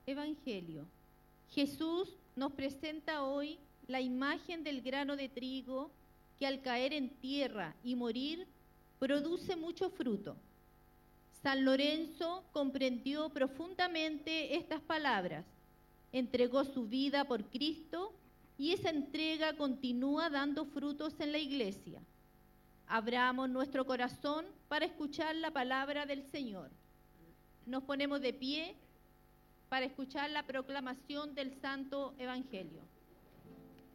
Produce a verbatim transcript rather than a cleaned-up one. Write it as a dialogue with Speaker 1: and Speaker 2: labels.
Speaker 1: Evangelio. Jesús nos presenta hoy la imagen del grano de trigo que al caer en tierra y morir produce mucho fruto. San Lorenzo comprendió profundamente estas palabras, entregó su vida por Cristo y esa entrega continúa dando frutos en la Iglesia. Abramos nuestro corazón para escuchar la palabra del Señor. Nos ponemos de pie para escuchar la proclamación del Santo Evangelio.